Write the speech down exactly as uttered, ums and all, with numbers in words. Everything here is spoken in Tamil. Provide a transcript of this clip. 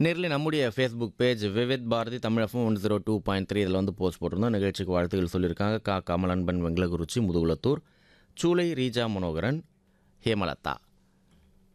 நேரில் நம்முடைய Facebook page Vividh Bharathi Tamil FM one zero two point three இதில் வந்து போஸ்ட் போட்டிருந்தோம். நிகழ்ச்சிக்கு வாழ்த்துக்கள் சொல்லியிருக்காங்க. கா கமலன்பன் வெங்கலகுறிச்சி முதுகுளத்தூர், சூளை ரீஜா மனோகரன், ஹேமலதா.